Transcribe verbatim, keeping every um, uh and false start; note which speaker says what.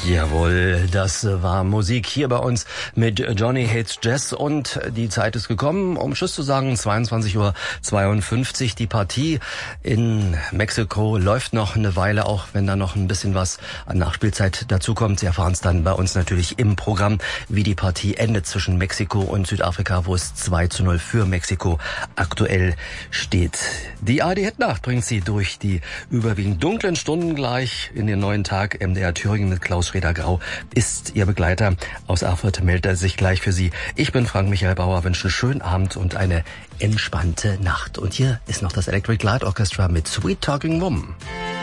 Speaker 1: Jawohl, das war Musik hier bei uns mit Johnny Hates Jazz und die Zeit ist gekommen, um Tschüss zu sagen, zweiundzwanzig Uhr zweiundfünfzig. Die Partie in Mexiko läuft noch eine Weile, auch wenn da noch ein bisschen was an Nachspielzeit dazukommt. Sie erfahren es dann bei uns natürlich im Programm, wie die Partie endet zwischen Mexiko und Südafrika, wo es zwei zu null für Mexiko aktuell steht. Die A R D-Hitnacht bringt Sie durch die überwiegend dunklen Stunden gleich in den neuen Tag. M D R Thüringen mit Klaus Schreder-Grau ist Ihr Begleiter. Aus Erfurt meldet er sich gleich für Sie. Ich bin Frank Michael Bauer, wünsche einen schönen Abend und eine entspannte Nacht. Und hier ist noch das Electric Light Orchestra mit Sweet Talking Woman.